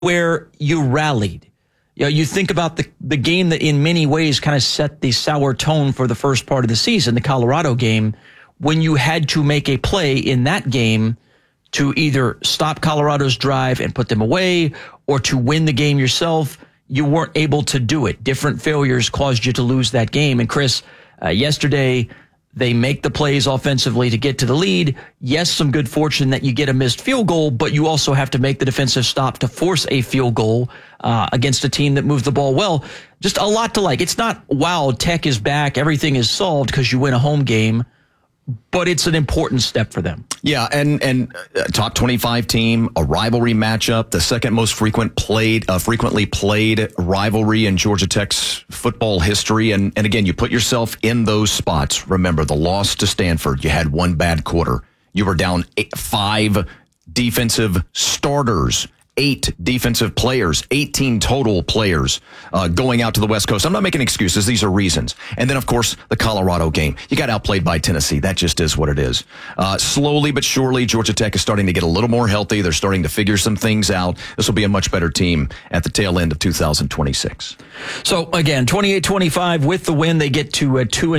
where you rallied. You know, you think about the game that in many ways kind of set the sour tone for the first part of the season, the Colorado game, when you had to make a play in that game to either stop Colorado's drive and put them away or to win the game yourself. You weren't able to do it. Different failures caused you to lose that game. And Chris, yesterday, they make the plays offensively to get to the lead. Yes, some good fortune that you get a missed field goal, but you also have to make the defensive stop to force a field goal against a team that moves the ball well. Just a lot to like. It's not, wow, Tech is back, everything is solved because you win a home game, but it's an important step for them. Yeah, and top 25 team, a rivalry matchup, the second most frequently played rivalry in Georgia Tech's football history. And again, you put yourself in those spots. Remember, the loss to Stanford, you had one bad quarter. You were down 5 defensive starters. 8 defensive players, 18 total players going out to the West Coast. I'm not making excuses. These are reasons. And then, of course, the Colorado game. You got outplayed by Tennessee. That just is what it is. Slowly but surely, Georgia Tech is starting to get a little more healthy. They're starting to figure some things out. This will be a much better team at the tail end of 2026. So, again, 28-25 with the win. They get to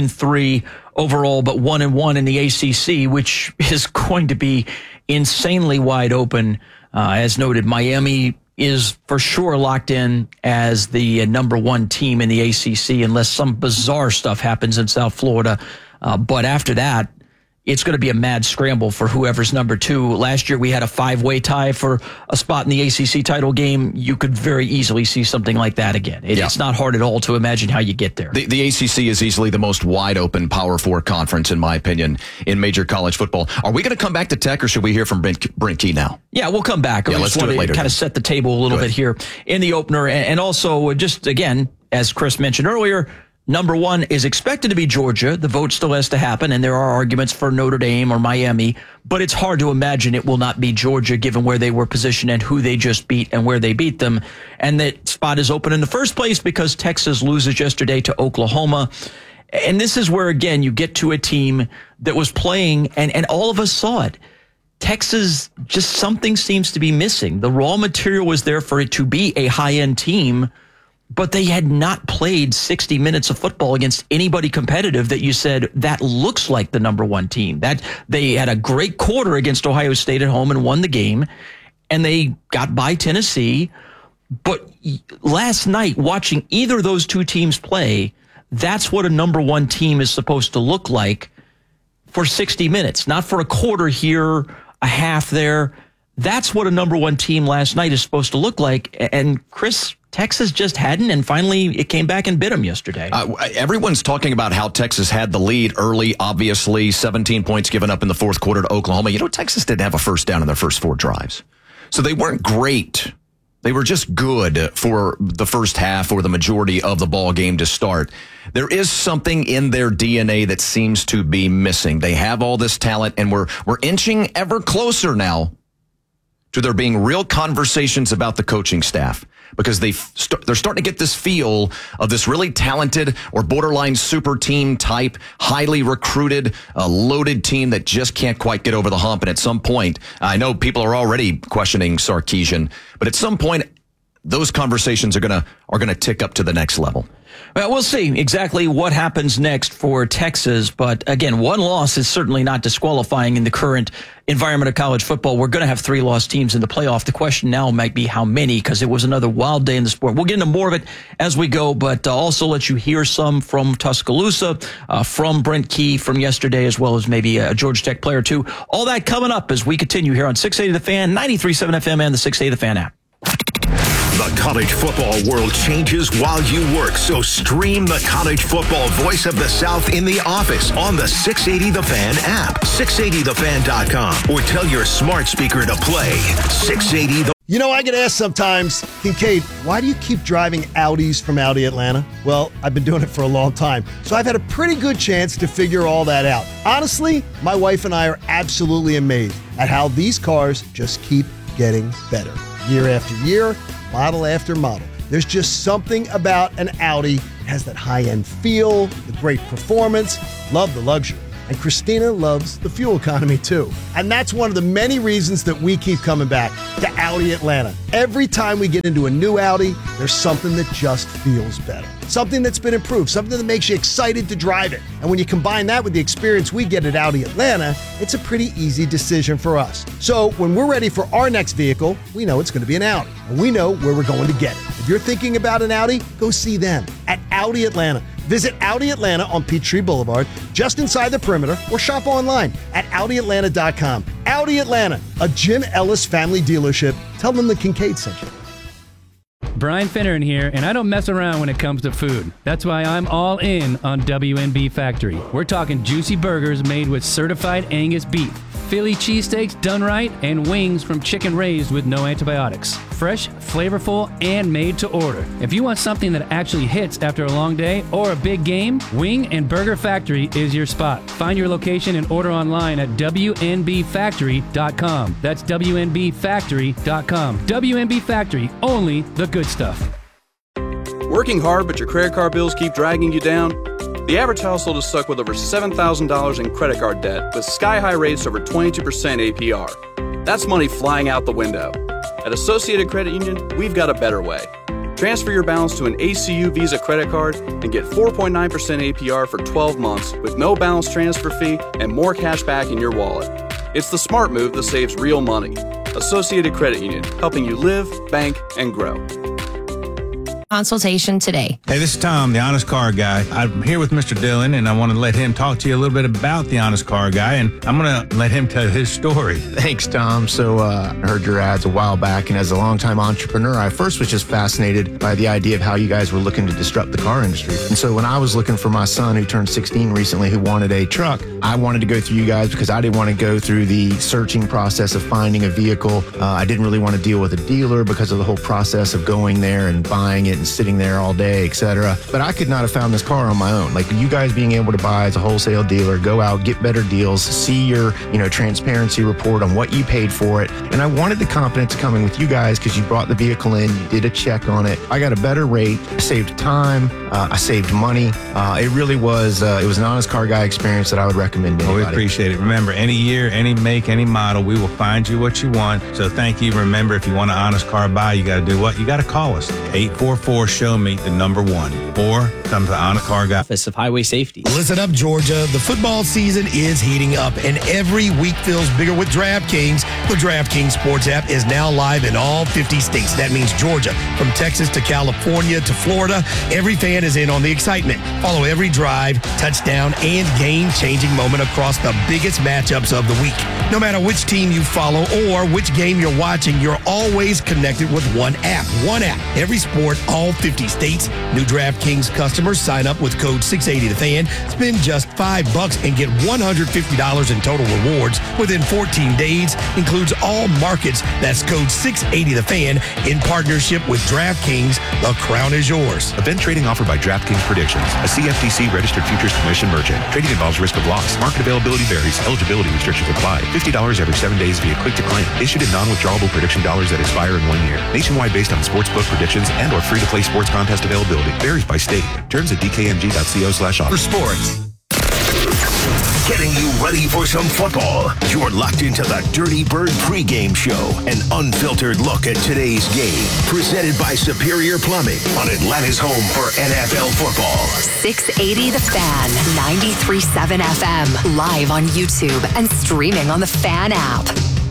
2-3 overall, but 1-1 in the ACC, which is going to be insanely wide open. As noted, Miami is for sure locked in as the number 1 team in the ACC unless some bizarre stuff happens in South Florida. But after that, it's going to be a mad scramble for whoever's number 2. Last year, we had a 5-way tie for a spot in the ACC title game. You could very easily see something like that again. It's not hard at all to imagine how you get there. The ACC is easily the most wide-open Power 4 conference, in my opinion, in major college football. Are we going to come back to Tech, or should we hear from Brent Key now? Yeah, we'll come back. Yeah, let's do it later. Kind of set the table a little bit here in the opener. And also, just again, as Chris mentioned earlier, number 1 is expected to be Georgia. The vote still has to happen, and there are arguments for Notre Dame or Miami, but it's hard to imagine it will not be Georgia given where they were positioned and who they just beat and where they beat them. And that spot is open in the first place because Texas loses yesterday to Oklahoma. And this is where, again, you get to a team that was playing, and all of us saw it. Texas, just something seems to be missing. The raw material was there for it to be a high-end team, but they had not played 60 minutes of football against anybody competitive that you said that looks like the number 1 team. That they had a great quarter against Ohio State at home and won the game, and they got by Tennessee. But last night, watching either of those 2 teams play, that's what a number 1 team is supposed to look like for 60 minutes, not for a quarter here, a half there. That's what a number 1 team last night is supposed to look like. And Chris, Texas just hadn't, and finally it came back and bit them yesterday. Everyone's talking about how Texas had the lead early, obviously, 17 points given up in the fourth quarter to Oklahoma. You know, Texas didn't have a first down in their first 4 drives. So they weren't great. They were just good for the first half or the majority of the ball game to start. There is something in their DNA that seems to be missing. They have all this talent, and we're inching ever closer now to there being real conversations about the coaching staff, because they're starting to get this feel of this really talented or borderline super team type, highly recruited, loaded team that just can't quite get over the hump. And at some point, I know people are already questioning Sarkisian, but at some point, those conversations are gonna tick up to the next level. Well, we'll see exactly what happens next for Texas. But again, 1 loss is certainly not disqualifying in the current environment of college football. We're going to have 3 lost teams in the playoff. The question now might be how many, because it was another wild day in the sport. We'll get into more of it as we go, but also let you hear some from Tuscaloosa, from Brent Key from yesterday, as well as maybe a Georgia Tech player too. All that coming up as we continue here on 680 The Fan, 93.7 FM, and the 680 The Fan app. The college football world changes while you work, so stream the college football voice of the South in the office on the 680 The Fan app, 680thefan.com, or tell your smart speaker to play 680 The. You know, I get asked sometimes, Kincaid, why do you keep driving Audis from Audi Atlanta? Well, I've been doing it for a long time, so I've had a pretty good chance to figure all that out. Honestly, my wife and I are absolutely amazed at how these cars just keep getting better. Year after year, model after model. There's just something about an Audi. It has that high-end feel, the great performance, love the luxury. And Christina loves the fuel economy too. And that's one of the many reasons that we keep coming back to Audi Atlanta. Every time we get into a new Audi, there's something that just feels better. Something that's been improved, something that makes you excited to drive it. And when you combine that with the experience we get at Audi Atlanta, it's a pretty easy decision for us. So when we're ready for our next vehicle, we know it's going to be an Audi. And we know where we're going to get it. If you're thinking about an Audi, go see them at Audi Atlanta. Visit Audi Atlanta on Peachtree Boulevard, just inside the perimeter, or shop online at AudiAtlanta.com. Audi Atlanta, a Jim Ellis family dealership. Tell them the Kincaid sent you. Brian Finneran here, and I don't mess around when it comes to food. That's why I'm all in on WNB Factory. We're talking juicy burgers made with certified Angus beef, Philly cheesesteaks done right, and wings from chicken raised with no antibiotics. Fresh, flavorful, and made to order. If you want something that actually hits after a long day or a big game, Wing and Burger Factory is your spot. Find your location and order online at WNBFactory.com. That's WNBFactory.com. WNB Factory, only the good stuff. Working hard, but your credit card bills keep dragging you down? The average household is stuck with over $7,000 in credit card debt with sky-high rates over 22% APR. That's money flying out the window. At Associated Credit Union, we've got a better way. Transfer your balance to an ACU Visa credit card and get 4.9% APR for 12 months with no balance transfer fee and more cash back in your wallet. It's the smart move that saves real money. Associated Credit Union, helping you live, bank, and grow. Consultation today. Hey, this is Tom, the Honest Car Guy. I'm here with Mr. Dillon, and I want to let him talk to you a little bit about the Honest Car Guy, and I'm going to let him tell his story. Thanks, Tom. So I heard your ads a while back, and as a longtime entrepreneur, I first was just fascinated by the idea of how you guys were looking to disrupt the car industry. And so when I was looking for my son, who turned 16 recently, who wanted a truck, I wanted to go through you guys because I didn't want to go through the searching process of finding a vehicle. I didn't really want to deal with a dealer because of the whole process of going there and buying it and sitting there all day, etc. But I could not have found this car on my own. Like you guys being able to buy as a wholesale dealer, go out, get better deals, see your, transparency report on what you paid for it. And I wanted the confidence coming with you guys because you brought the vehicle in, you did a check on it. I got a better rate, I saved time, I saved money. It really was, it was an Honest Car Guy experience that I would recommend to anybody. We appreciate it. Remember, any year, any make, any model, we will find you what you want. So thank you. Remember, if you want an Honest Car buy, you got to do what? You got to call us. 844-SHOW-ME, the number 1. Or come to the Honest Car Guy. Office of Highway Safety. Listen up, Georgia. The football season is heating up, and every week feels bigger with DraftKings. The DraftKings Sports app is now live in all 50 states. That means Georgia, from Texas to California to Florida. Every fan is in on the excitement. Follow every drive, touchdown, and game-changing moment across the biggest matchups of the week. No matter which team you follow or which game you're watching, you're always connected with one app. One app. Every sport, all 50 states. New DraftKings customers sign up with code 680TheFan. Spend just $5 and get $150 in total rewards within 14 days. Includes all markets. That's code 680TheFan in partnership with DraftKings. The crown is yours. Event trading offered by DraftKings Predictions, a CFTC registered futures commission merchant. Trading involves risk of loss. Market availability varies. Eligibility restrictions apply. $50 every 7 days via click to claim. Issued in non-withdrawable prediction dollars that expire in 1 year. Nationwide based on sportsbook predictions and or free-to-play sports contest availability. Varies by state. Terms at dkng.co/auto. For sports. Getting you ready for some football. You're locked into the Dirty Bird pregame show, an unfiltered look at today's game. Presented by Superior Plumbing on Atlanta's home for NFL football. 680 The Fan, 93.7 FM, live on YouTube and streaming on the Fan app.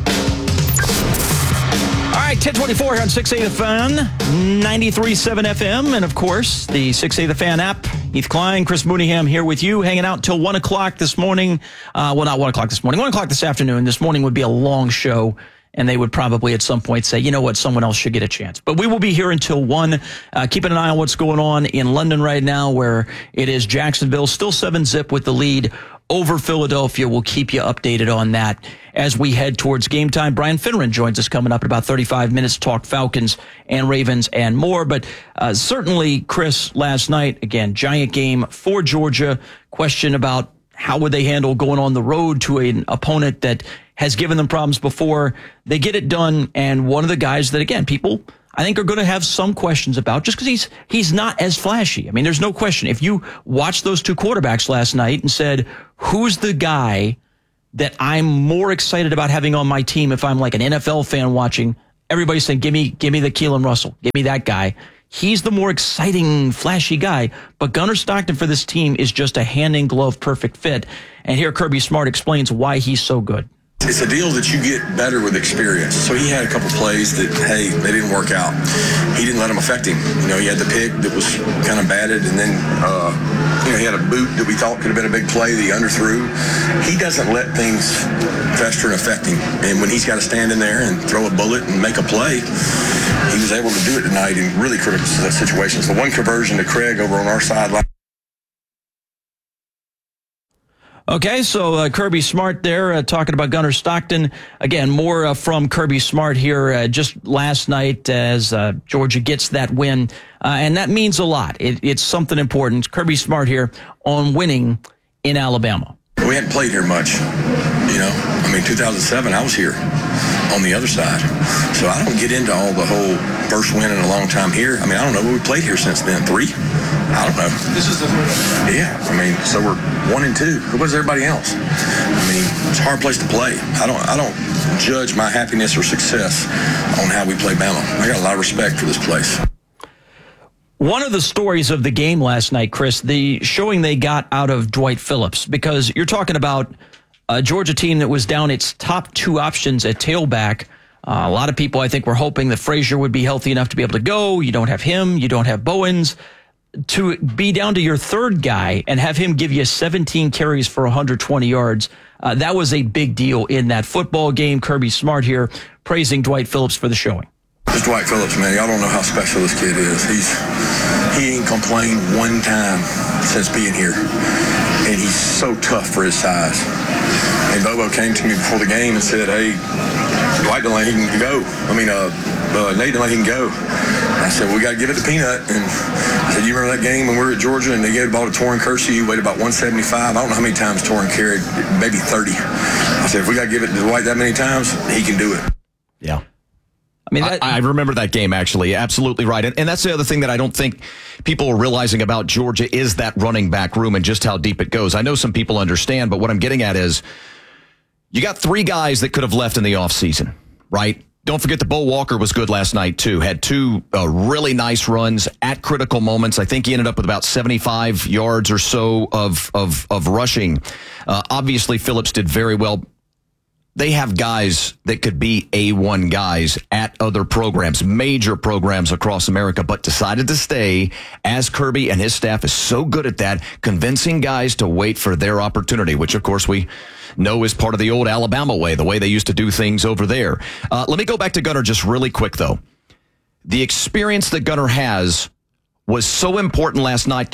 All right, 1024 here on 680 The Fan, 93.7 FM, and of course, the 680 The Fan app. Heath Klein, Chris Mooneyham here with you, hanging out till 1 o'clock this morning. Well, not 1 o'clock this morning, 1 o'clock this afternoon. This morning would be a long show, and they would probably at some point say, you know what, someone else should get a chance. But we will be here until 1, keeping an eye on what's going on in London right now, where it is Jacksonville, still 7-zip with the lead over Philadelphia. We'll keep you updated on that as we head towards game time. Brian Finneran joins us coming up in about 35 minutes to talk Falcons and Ravens and more. But certainly, Chris, last night, again, giant game for Georgia. Question about how would they handle going on the road to an opponent that has given them problems before. They get it done, and one of the guys that, again, people I think are going to have some questions about, just because he's not as flashy. I mean, there's no question. If you watched those two quarterbacks last night and said, who's the guy that I'm more excited about having on my team if I'm like an NFL fan watching, everybody's saying, give me the Keelan Russell. Give me that guy. He's the more exciting, flashy guy. But Gunnar Stockton for this team is just a hand-in-glove perfect fit. And here Kirby Smart explains why he's so good. It's a deal that you get better with experience. So he had a couple plays that, hey, they didn't work out. He didn't let them affect him. He had the pick that was kind of batted, and then, he had a boot that we thought could have been a big play that he underthrew. He doesn't let things fester and affect him. And when he's got to stand in there and throw a bullet and make a play, he was able to do it tonight in really critical situations. The one conversion to Craig over on our sideline. Okay, so Kirby Smart there talking about Gunnar Stockton. Again, more from Kirby Smart here just last night as Georgia gets that win. And that means a lot. It's something important. Kirby Smart here on winning in Alabama. We hadn't played here much, 2007, I was here on the other side. So I don't get into all the whole first win in a long time here. I don't know. We played here since then. 3? I don't know. This is the third. Yeah. So we're 1-2. Who was everybody else? It's a hard place to play. I don't judge my happiness or success on how we play Bama. I got a lot of respect for this place. One of the stories of the game last night, Chris, the showing they got out of Dwight Phillips, because you're talking about a Georgia team that was down its top 2 options at tailback. A lot of people, I think, were hoping that Frazier would be healthy enough to be able to go. You don't have him. You don't have Bowens. To be down to your third guy and have him give you 17 carries for 120 yards, that was a big deal in that football game. Kirby Smart here praising Dwight Phillips for the showing. This Dwight Phillips, man, y'all don't know how special this kid is. He ain't complained one time since being here. And he's so tough for his size. And Bobo came to me before the game and said, hey, Dwight didn't let him go. Nate didn't let him go. I said, well, we got to give it to Peanut. And I said, you remember that game when we were at Georgia and they gave the ball to Torrin Kersey? He weighed about 175. I don't know how many times Torrin carried, maybe 30. I said, if we got to give it to Dwight that many times, he can do it. Yeah. I remember that game, actually. Absolutely right. And that's the other thing that I don't think people are realizing about Georgia is that running back room and just how deep it goes. I know some people understand, but what I'm getting at is you got 3 guys that could have left in the offseason, right? Don't forget that Bo Walker was good last night, too. Had 2 really nice runs at critical moments. I think he ended up with about 75 yards or so of rushing. Obviously, Phillips did very well. They have guys that could be A1 guys at other programs, major programs across America, but decided to stay, as Kirby and his staff is so good at that, convincing guys to wait for their opportunity, which, of course, we know is part of the old Alabama way, the way they used to do things over there. Let me go back to Gunnar just really quick, though. The experience that Gunnar has was so important last night,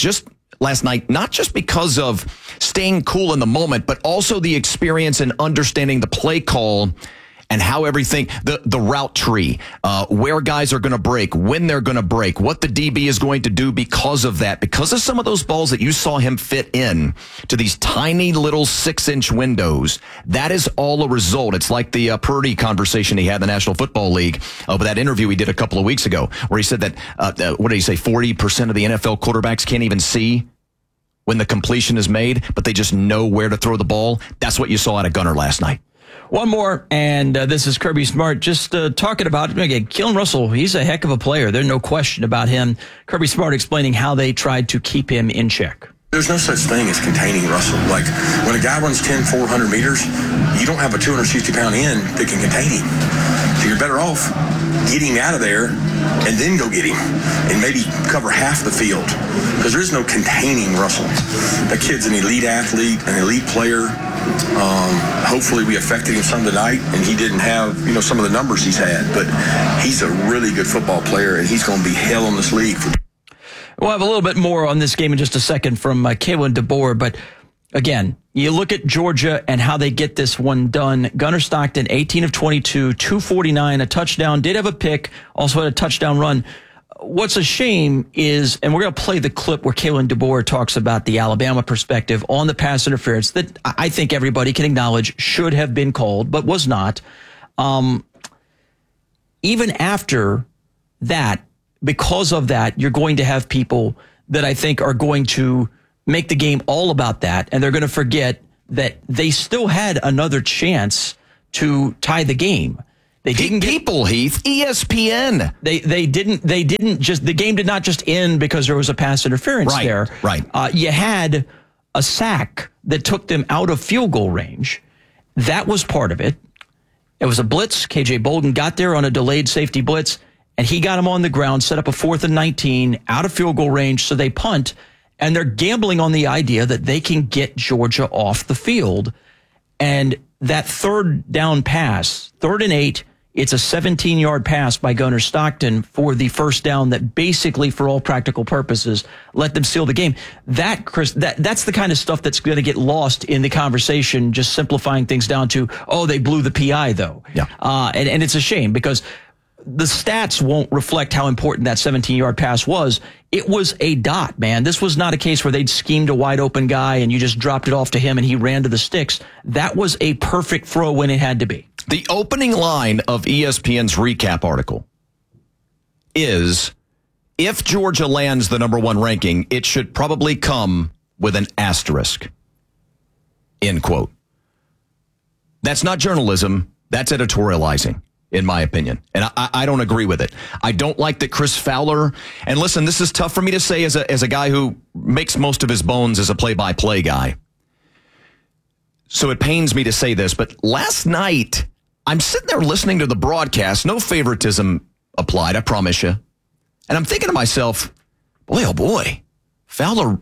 not just because of staying cool in the moment, but also the experience and understanding the play call and how everything, the route tree, where guys are going to break, when they're going to break, what the DB is going to do because of that, because of some of those balls that you saw him fit in to these tiny little 6-inch windows. That is all a result. It's like the Purdy conversation he had in the National Football League with that interview he did a couple of weeks ago, where he said that, what did he say, 40% of the NFL quarterbacks can't even see when the completion is made, but they just know where to throw the ball. That's what you saw out of Gunnar last night. One more, and this is Kirby Smart just talking about, again, Keelan Russell. He's a heck of a player. There's no question about him. Kirby Smart explaining how they tried to keep him in check. There's no such thing as containing Russell. Like, when a guy runs 400 meters, you don't have a 260-pound end that can contain him. So you're better off getting out of there and then go get him and maybe cover half the field, because there is no containing Russell. That kid's an elite athlete, an elite player. Hopefully we affected him some tonight, and he didn't have, some of the numbers he's had, but he's a really good football player, and he's going to be hell in this league. We'll have a little bit more on this game in just a second from Kalen DeBoer, but again, you look at Georgia and how they get this one done. Gunnar Stockton, 18 of 22, 249, a touchdown, did have a pick, also had a touchdown run. What's a shame is, and we're going to play the clip where Kalen DeBoer talks about the Alabama perspective on the pass interference that I think everybody can acknowledge should have been called, but was not. Even after because of that, you're going to have people that I think are going to make the game all about that, and they're going to forget that they still had another chance to tie the game. They didn't Heath, ESPN. They didn't just, the game did not just end because there was a pass interference there. Right. You had a sack that took them out of field goal range. That was part of it. It was a blitz. KJ Bolden got there on a delayed safety blitz, and he got him on the ground, set up a 4th and 19 out of field goal range. So they punt, and they're gambling on the idea that they can get Georgia off the field. And that third down pass, 3rd and 8, it's a 17-yard pass by Gunnar Stockton for the first down that basically, for all practical purposes, let them seal the game. That, Chris, that's the kind of stuff that's going to get lost in the conversation, just simplifying things down to, oh, they blew the PI, though. Yeah. And it's a shame because the stats won't reflect how important that 17-yard pass was. It was a dot, man. This was not a case where they'd schemed a wide open guy and you just dropped it off to him and he ran to the sticks. That was a perfect throw when it had to be. The opening line of ESPN's recap article is, if Georgia lands the number 1 ranking, it should probably come with an asterisk. End quote. That's not journalism. That's editorializing, in my opinion. And I don't agree with it. I don't like that Chris Fowler, and listen, this is tough for me to say as a guy who makes most of his bones as a play-by-play guy. So it pains me to say this, but last night, I'm sitting there listening to the broadcast, no favoritism applied, I promise you. And I'm thinking to myself, boy, oh boy, Fowler,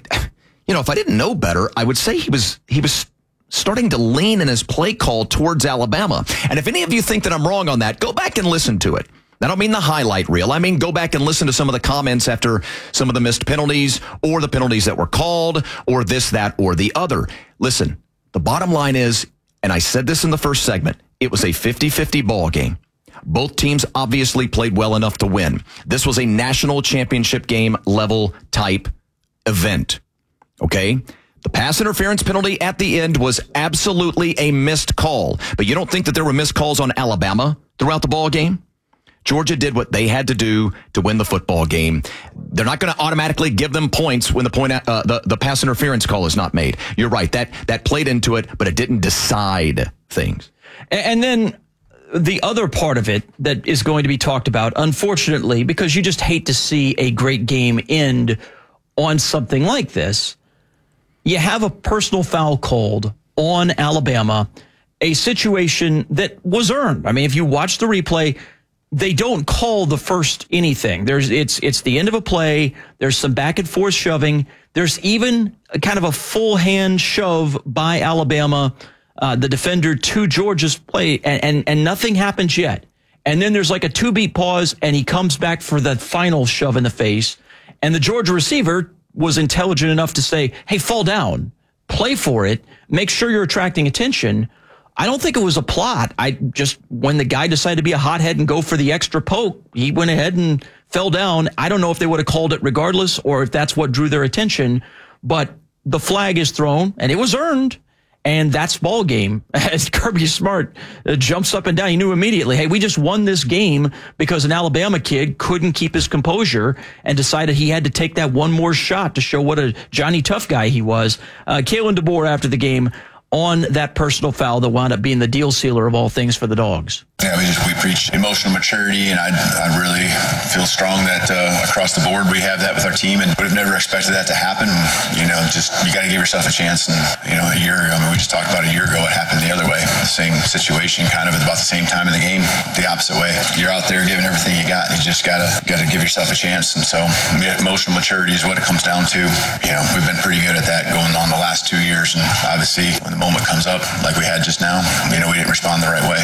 if I didn't know better, I would say he was starting to lean in his play call towards Alabama. And if any of you think that I'm wrong on that, go back and listen to it. I don't mean the highlight reel. I mean, go back and listen to some of the comments after some of the missed penalties or the penalties that were called or this, that, or the other. Listen, the bottom line is, and I said this in the first segment, it was a 50-50 ball game. Both teams obviously played well enough to win. This was a national championship game level type event. Okay? The pass interference penalty at the end was absolutely a missed call. But you don't think that there were missed calls on Alabama throughout the ball game? Georgia did what they had to do to win the football game. They're not going to automatically give them points when the pass interference call is not made. You're right. That played into it, but it didn't decide things. And then the other part of it that is going to be talked about, unfortunately, because you just hate to see a great game end on something like this, you have a personal foul called on Alabama, a situation that was earned. I mean, if you watch the replay, they don't call the first anything. It's the end of a play. There's some back and forth shoving. There's even a kind of a full hand shove by Alabama, the defender to Georgia's play, and nothing happens yet. And then there's like a 2-beat pause, and he comes back for the final shove in the face. And the Georgia receiver was intelligent enough to say, hey, fall down, play for it, make sure you're attracting attention. I don't think it was a plot. When the guy decided to be a hothead and go for the extra poke, he went ahead and fell down. I don't know if they would have called it regardless or if that's what drew their attention, but the flag is thrown and it was earned. And that's ball game. As Kirby Smart jumps up and down, he knew immediately, hey, we just won this game because an Alabama kid couldn't keep his composure and decided he had to take that one more shot to show what a Johnny Tough guy he was. Kalen DeBoer after the game on that personal foul that wound up being the deal sealer of all things for the Dogs. Yeah, we preach emotional maturity, and I really feel strong that across the board we have that with our team, and would have never expected that to happen. You got to give yourself a chance. And a year ago, we just talked about a year ago, it happened the other way. The same situation, kind of at about the same time in the game, the opposite way. You're out there giving everything you got, and you just gotta give yourself a chance. And so, emotional maturity is what it comes down to. We've been pretty good at that going on the last 2 years, and obviously when the moment comes up like we had just now, we didn't respond the right way.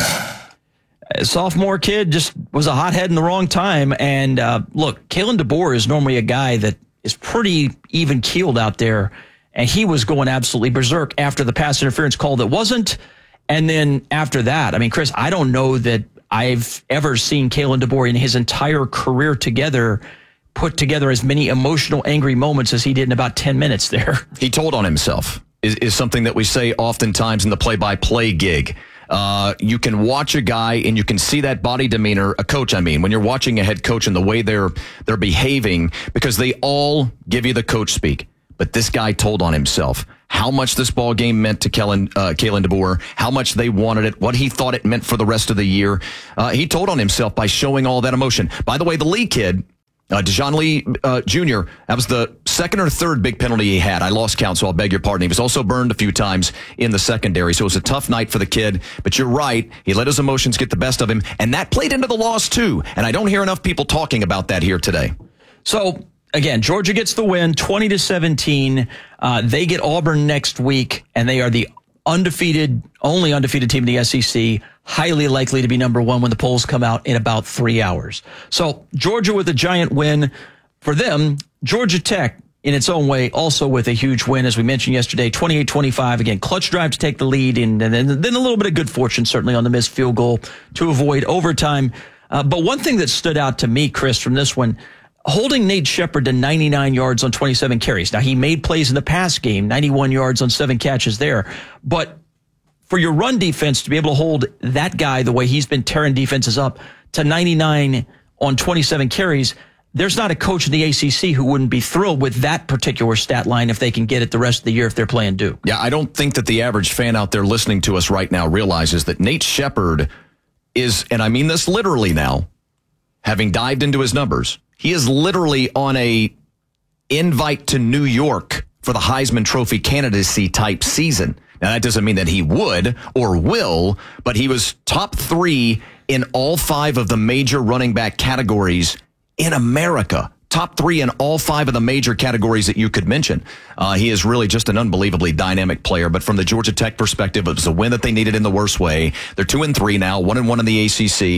A sophomore kid just was a hothead in the wrong time. And look, Kalen DeBoer is normally a guy that is pretty even keeled out there. And he was going absolutely berserk after the pass interference call that wasn't. And then after that, I mean, Chris, I don't know that I've ever seen Kalen DeBoer in his entire career put together as many emotional, angry moments as he did in about 10 minutes there. He told on himself is something that we say oftentimes in the play-by-play gig. You can watch a guy and you can see that body demeanor, a coach, I mean, when you're watching a head coach and the way they're behaving, because they all give you the coach speak. But this guy told on himself how much this ball game meant to Kalen DeBoer, how much they wanted it, what he thought it meant for the rest of the year. He told on himself by showing all that emotion. By the way, the Lee kid, Dejoun Lee Jr., that was the second or third big penalty he had. I lost count, so I'll beg your pardon. He was also burned a few times in the secondary, so it was a tough night for the kid. But you're right, he let his emotions get the best of him, and that played into the loss too. And I don't hear enough people talking about that here today. So, again, Georgia gets the win, 20-17. They get Auburn next week, and they are the only undefeated team in the SEC, highly likely to be number one when the polls come out in about 3 hours. So Georgia with a giant win for them. Georgia Tech, in its own way, also with a huge win, as we mentioned yesterday, 28-25. Again, clutch drive to take the lead, and then a little bit of good fortune, certainly on the missed field goal to avoid overtime. But one thing that stood out to me, Chris, from this one, holding Nate Shepard to 99 yards on 27 carries. Now, he made plays in the pass game, 91 yards on 7 catches there. But for your run defense to be able to hold that guy the way he's been tearing defenses up to 99 on 27 carries, there's not a coach in the ACC who wouldn't be thrilled with that particular stat line if they can get it the rest of the year if they're playing Duke. Yeah, I don't think that the average fan out there listening to us right now realizes that Nate Shepard is, and I mean this literally now, having dived into his numbers, he is literally on a invite to New York for the Heisman Trophy candidacy type season. Now, that doesn't mean that he would or will, but he was top 3 in all 5 of the major running back categories in America. Top 3 in all 5 of the major categories that you could mention. He is really just an unbelievably dynamic player. But from the Georgia Tech perspective, it was a win that they needed in the worst way. They're 2-3 now, 1-1 in the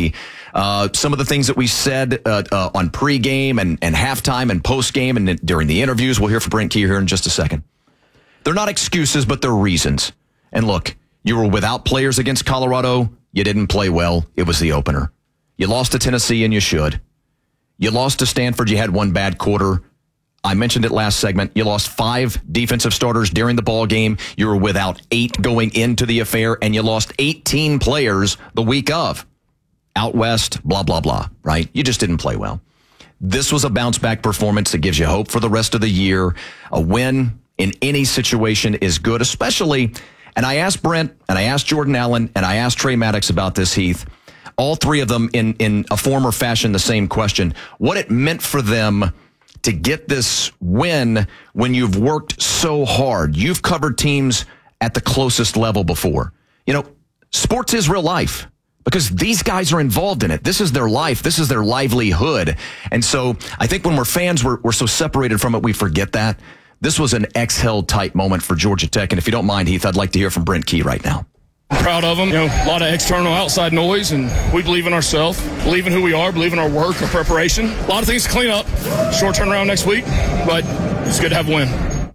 ACC. Some of the things that we said on pregame and halftime and postgame and during the interviews, we'll hear from Brent Key here in just a second. They're not excuses, but they're reasons. And look, you were without players against Colorado. You didn't play well. It was the opener. You lost to Tennessee, and you should. You lost to Stanford. You had one bad quarter. I mentioned it last segment. You lost 5 defensive starters during the ball game. You were without 8 going into the affair, and you lost 18 players the week of. Out west, blah, blah, blah, right? You just didn't play well. This was a bounce-back performance that gives you hope for the rest of the year. A win in any situation is good, especially, and I asked Brent, and I asked Jordan Allen, and I asked Trey Maddox about this, Heath. All 3 of them in a form or fashion the same question. What it meant for them to get this win when you've worked so hard. You've covered teams at the closest level before. You know, sports is real life because these guys are involved in it. This is their life. This is their livelihood. And so I think when we're fans, we're so separated from it, we forget that. This was an exhale type moment for Georgia Tech. And if you don't mind, Heath, I'd like to hear from Brent Key right now. I'm proud of them. You know, a lot of external, outside noise, and we believe in ourselves, believe in who we are, believe in our work, our preparation. A lot of things to clean up. Short turnaround next week, but it's good to have a win.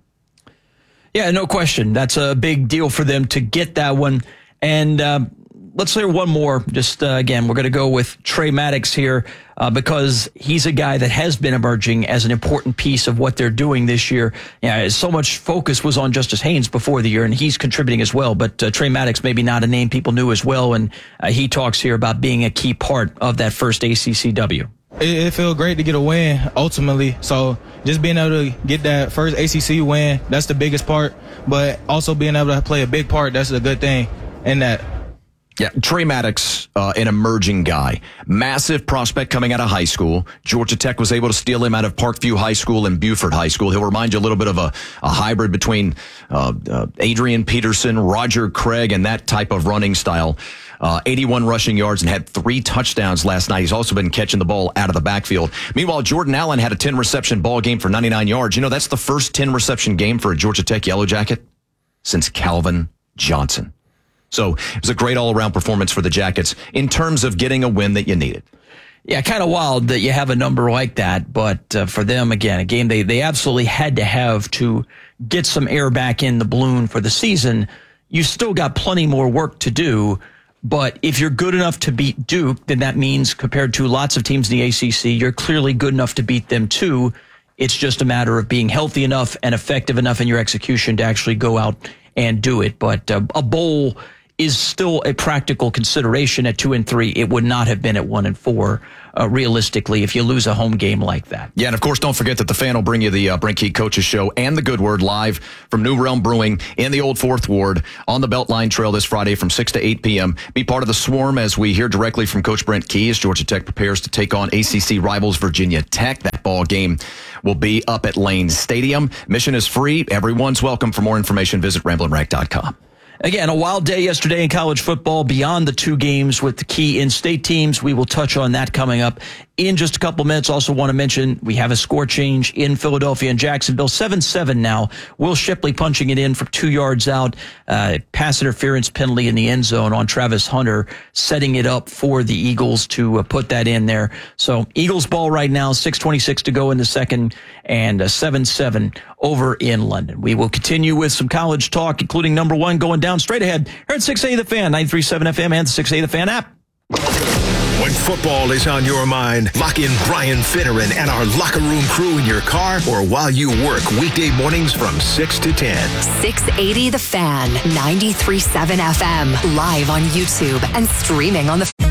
Yeah, no question. That's a big deal for them to get that one. And let's hear one more. Just, again, we're going to go with Trey Maddox here because he's a guy that has been emerging as an important piece of what they're doing this year. Yeah, so much focus was on Justice Haynes before the year, and he's contributing as well. But Trey Maddox, maybe not a name people knew as well, and he talks here about being a key part of that first ACCW. It feels great to get a win, ultimately. So just being able to get that first ACC win, that's the biggest part. But also being able to play a big part, that's a good thing in that. Yeah, Trey Maddox, an emerging guy. Massive prospect coming out of high school. Georgia Tech was able to steal him out of Parkview High School and Buford High School. He'll remind you a little bit of a hybrid between Adrian Peterson, Roger Craig, and that type of running style. 81 rushing yards and had 3 touchdowns last night. He's also been catching the ball out of the backfield. Meanwhile, Jordan Allen had a 10-reception ball game for 99 yards. You know, that's the first 10-reception game for a Georgia Tech Yellow Jacket since Calvin Johnson. So it was a great all-around performance for the Jackets in terms of getting a win that you needed. Yeah, kind of wild that you have a number like that. But for them, again, a game they absolutely had to have to get some air back in the balloon for the season. You still got plenty more work to do. But if you're good enough to beat Duke, then that means compared to lots of teams in the ACC, you're clearly good enough to beat them too. It's just a matter of being healthy enough and effective enough in your execution to actually go out and do it. But a bowl is still a practical consideration at 2-3. It would not have been at 1-4. Realistically, if you lose a home game like that. Yeah, and of course, don't forget that the Fan will bring you the Brent Key Coaches Show and the Good Word live from New Realm Brewing in the Old Fourth Ward on the Beltline Trail this Friday from 6 to 8 p.m. Be part of the swarm as we hear directly from Coach Brent Key as Georgia Tech prepares to take on ACC rivals Virginia Tech. That ball game will be up at Lane Stadium. Admission is free. Everyone's welcome. For more information, visit RamblinWreck.com. Again, a wild day yesterday in college football beyond the 2 games with the key in-state teams. We will touch on that coming up in just a couple minutes. Also want to mention we have a score change in Philadelphia and Jacksonville. 7-7 now. Will Shipley punching it in from 2 yards out. Pass interference penalty in the end zone on Travis Hunter, setting it up for the Eagles to put that in there. So Eagles ball right now, 6:26 to go in the second, and 7-7 over in London. We will continue with some college talk, including number 1 going down straight ahead here at 680 The Fan, 93.7 FM, and the 680 The Fan app. When football is on your mind, lock in Brian Finneran and our locker room crew in your car or while you work weekday mornings from 6 to 10. 680 The Fan, 93.7 FM, live on YouTube and streaming on the...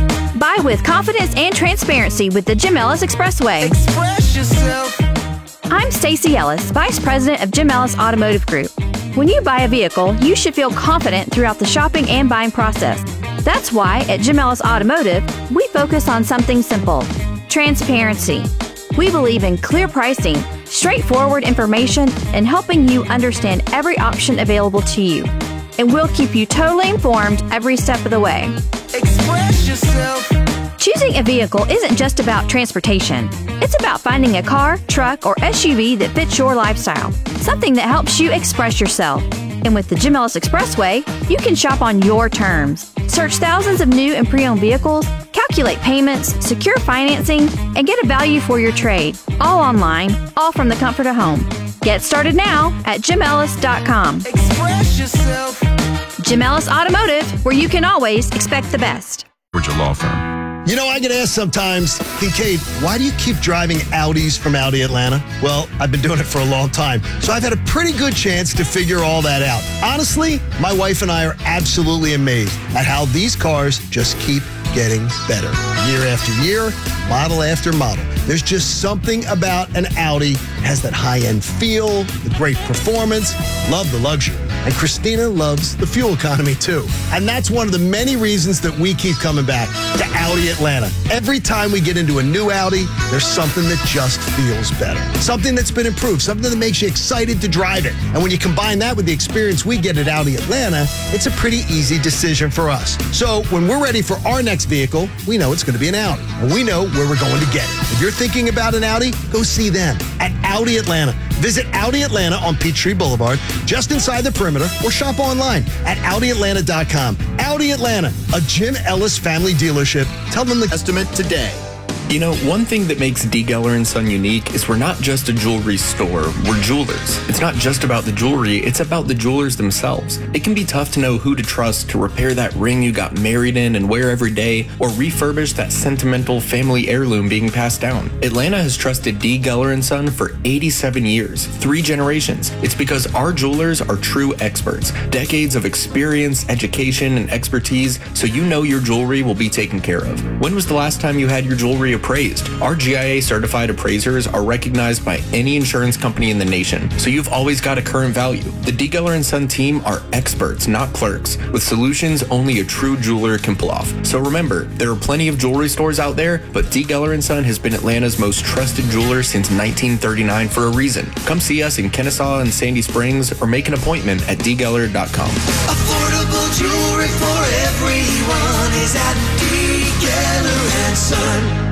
Buy with confidence and transparency with the Jim Ellis Expressway. Express yourself. I'm Stacey Ellis, Vice President of Jim Ellis Automotive Group. When you buy a vehicle, you should feel confident throughout the shopping and buying process. That's why at Jim Ellis Automotive, we focus on something simple: transparency. We believe in clear pricing, straightforward information, and helping you understand every option available to you. And we'll keep you totally informed every step of the way. Express yourself. Choosing a vehicle isn't just about transportation. It's about finding a car, truck, or SUV that fits your lifestyle. Something that helps you express yourself. And with the Jim Ellis Expressway, you can shop on your terms. Search thousands of new and pre-owned vehicles, calculate payments, secure financing, and get a value for your trade. All online, all from the comfort of home. Get started now at JimEllis.com. Express yourself. Jim Ellis Automotive, where you can always expect the best. Georgia Law Firm. You know, I get asked sometimes, Kincaid, why do you keep driving Audis from Audi Atlanta? Well, I've been doing it for a long time, so I've had a pretty good chance to figure all that out. Honestly, my wife and I are absolutely amazed at how these cars just keep getting better. Year after year, model after model. There's just something about an Audi. It has that high-end feel, the great performance, love the luxury. And Christina loves the fuel economy too. And that's one of the many reasons that we keep coming back to Audi Atlanta. Every time we get into a new Audi, there's something that just feels better. Something that's been improved, something that makes you excited to drive it. And when you combine that with the experience we get at Audi Atlanta, it's a pretty easy decision for us. So when we're ready for our next vehicle, we know it's going to be an Audi. And we know where we're going to get it. If you're thinking about an Audi, go see them at Audi Atlanta. Visit Audi Atlanta on Peachtree Boulevard, just inside the perimeter, or shop online at AudiAtlanta.com. Audi Atlanta, a Jim Ellis family dealership. Tell them the estimate today. You know, one thing that makes D. Geller & Son unique is we're not just a jewelry store, we're jewelers. It's not just about the jewelry, it's about the jewelers themselves. It can be tough to know who to trust to repair that ring you got married in and wear every day, or refurbish that sentimental family heirloom being passed down. Atlanta has trusted D. Geller & Son for 87 years, 3 generations. It's because our jewelers are true experts, decades of experience, education, and expertise, so you know your jewelry will be taken care of. When was the last time you had your jewelry appraised? Our GIA certified appraisers are recognized by any insurance company in the nation, so you've always got a current value. The D. Geller & Son team are experts, not clerks, with solutions only a true jeweler can pull off. So remember, there are plenty of jewelry stores out there, but D. Geller & Son has been Atlanta's most trusted jeweler since 1939 for a reason. Come see us in Kennesaw and Sandy Springs, or make an appointment at dgeller.com. Affordable jewelry for everyone is at D. Geller & Son.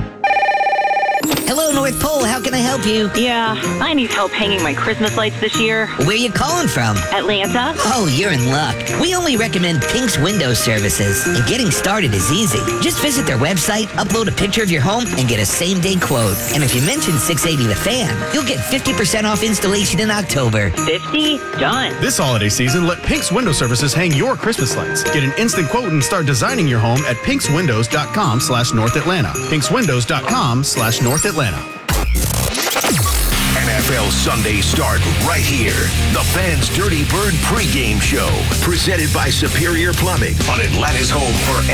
Hello, North Pole. How can I help you? Yeah, I need help hanging my Christmas lights this year. Where are you calling from? Atlanta. Oh, you're in luck. We only recommend Pink's Window Services, and getting started is easy. Just visit their website, upload a picture of your home, and get a same-day quote. And if you mention 680 The Fan, you'll get 50% off installation in October. 50? Done. This holiday season, let Pink's Window Services hang your Christmas lights. Get an instant quote and start designing your home at pinkswindows.com/North Atlanta. pinkswindows.com/North Atlanta. NFL Sunday start right here. The Fan's Dirty Bird pregame show, presented by Superior Plumbing on Atlanta's home for